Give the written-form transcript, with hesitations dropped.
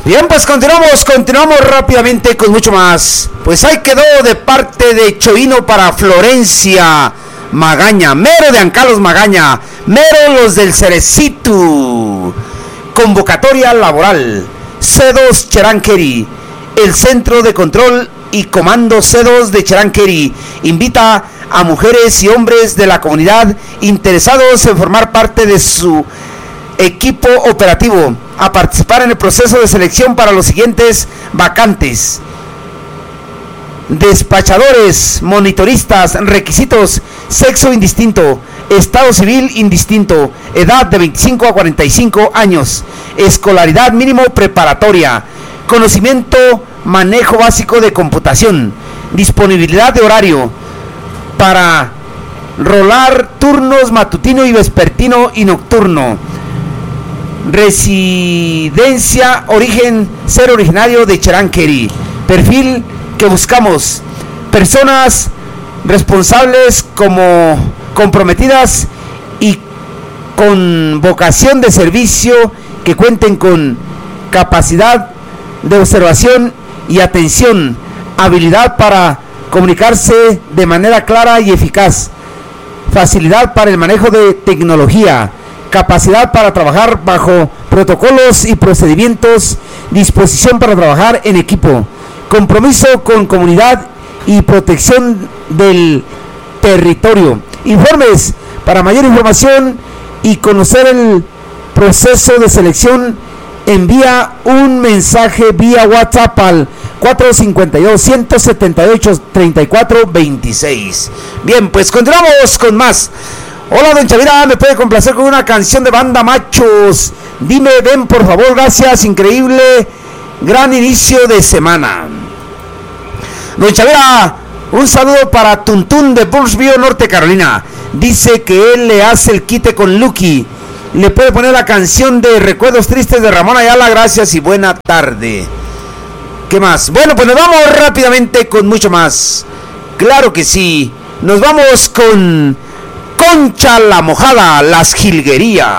Bien, pues continuamos rápidamente con mucho más. Pues ahí quedó de parte de Chovino para Florencia Magaña, mero de Ancalos Magaña, mero los del Cerecito. Convocatoria laboral. C2 Cheranqueri, el Centro de Control y Comando C2 de Cheranqueri invita a mujeres y hombres de la comunidad interesados en formar parte de su equipo operativo a participar en el proceso de selección para los siguientes vacantes: despachadores, monitoristas, requisitos: sexo indistinto, estado civil indistinto, edad de 25 a 45 años, escolaridad mínimo preparatoria, conocimiento, manejo básico de computación, disponibilidad de horario para rolar turnos matutino y vespertino y nocturno. Residencia, origen, ser originario de Cheranqueri. Perfil que buscamos: personas responsables, como comprometidas y con vocación de servicio, que cuenten con capacidad de observación y atención, habilidad para comunicarse de manera clara y eficaz, facilidad para el manejo de tecnología, capacidad para trabajar bajo protocolos y procedimientos, disposición para trabajar en equipo, compromiso con comunidad y protección del territorio. Informes: para mayor información y conocer el proceso de selección, envía un mensaje vía WhatsApp al 452-178-3426. Bien, pues continuamos con más. Hola, don Chavira, ¿me puede complacer con una canción de Banda Machos? Dime, ven, por favor, gracias, increíble, gran inicio de semana. Don Chavira, un saludo para Tuntún de Burnsville, Norte Carolina. Dice que él le hace el quite con Lucky. Le puede poner la canción de Recuerdos Tristes de Ramón Ayala, gracias y buena tarde. ¿Qué más? Bueno, pues nos vamos rápidamente con mucho más. Claro que sí, nos vamos con Concha la Mojada, Las Jilguerías.